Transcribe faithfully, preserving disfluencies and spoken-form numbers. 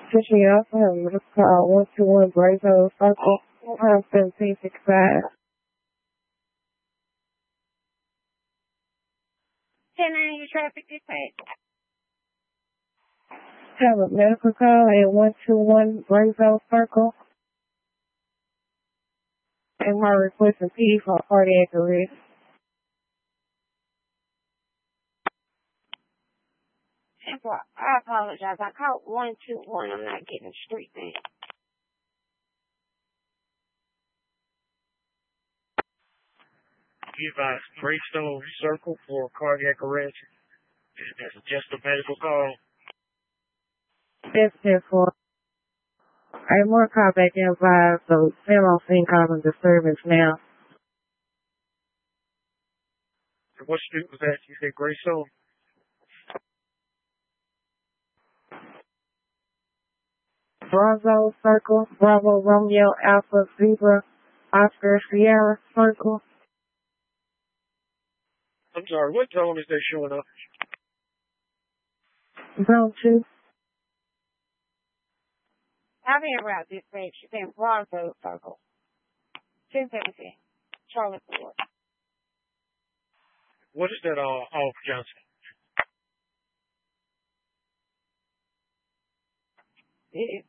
Switching off him, let's call one two one Brazo Circle, pound seventeen sixty five. ten nine, your traffic dispatch. Have a medical call at one two one Brazo Circle. And my requesting P for cardiac arrest. I apologize. I called one two one. I'm not getting the street name. Be advised, Greystone Circle for cardiac arrest. That's just a medical call. That's ten four. I have more call back in five, so still on scene causing disturbance now. What street was that? You said Greystone? Brazo Circle, Bravo Romeo Alpha Zebra Oscar Sierra Circle. I'm sorry, what zone is they showing up? Zone two. I've been around this page. She's in Brazo Circle. ten seventeen. Charlotte Ford. What is that all uh, off, Johnson? It is